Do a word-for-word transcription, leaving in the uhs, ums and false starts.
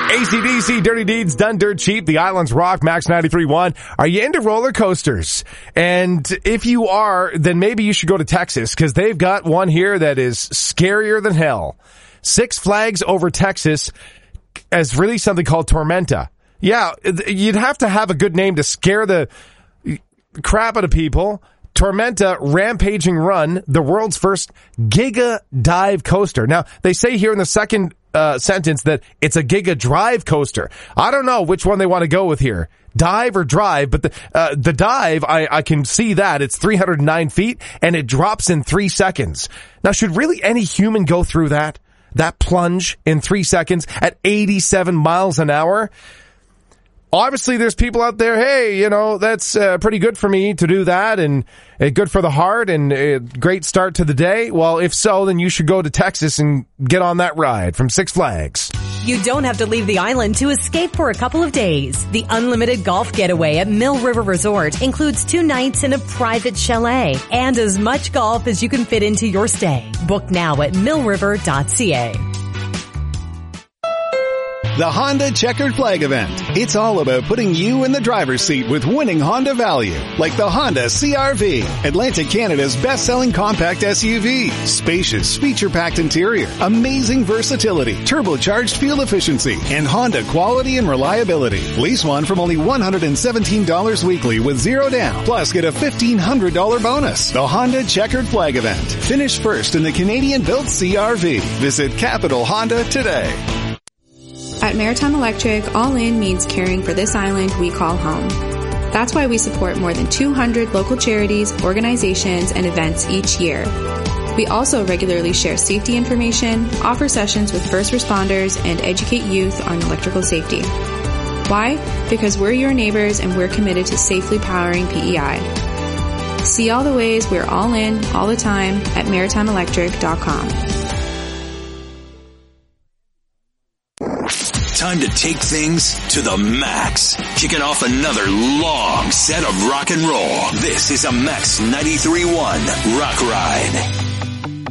A C D C, Dirty Deeds, Done Dirt Cheap, The Islands Rock, Max ninety-three point one. Are you into roller coasters? And if you are, then maybe you should go to Texas, because they've got one here that is scarier than hell. Six Flags Over Texas has released something called Tormenta. Yeah, you'd have to have a good name to scare the crap out of people. Tormenta Rampaging Run, the world's first Giga Dive coaster. Now, they say here in the second uh, sentence that it's a Giga Drive coaster. I don't know which one they want to go with here. Dive or drive, but the uh, the dive, I, I can see that. It's three hundred nine feet, and it drops in three seconds. Now, should really any human go through that? That plunge in three seconds at eighty-seven miles an hour? Obviously, there's people out there, hey, you know, that's uh, pretty good for me to do that, and uh, good for the heart, and uh, great start to the day. Well, if so, then you should go to Texas and get on that ride from Six Flags. You don't have to leave the island to escape for a couple of days. The unlimited golf getaway at Mill River Resort includes two nights in a private chalet and as much golf as you can fit into your stay. Book now at mill river dot c a. The Honda Checkered Flag Event. It's all about putting you in the driver's seat with winning Honda value, like the Honda C R V, Atlantic Canada's best-selling compact S U V. Spacious, feature-packed interior, amazing versatility, turbocharged fuel efficiency, and Honda quality and reliability. Lease one from only one hundred seventeen dollars weekly with zero down. Plus, get a fifteen hundred dollars bonus. The Honda Checkered Flag Event. Finish first in the Canadian-built C R V. Visit Capital Honda today. At Maritime Electric, all in means caring for this island we call home. That's why we support more than two hundred local charities, organizations, and events each year. We also regularly share safety information, offer sessions with first responders, and educate youth on electrical safety. Why? Because we're your neighbors and we're committed to safely powering P E I. See all the ways we're all in, all the time at maritime electric dot com. Time to take things to the max. Kicking off another long set of rock and roll. This is a Max ninety-three point one Rock Ride.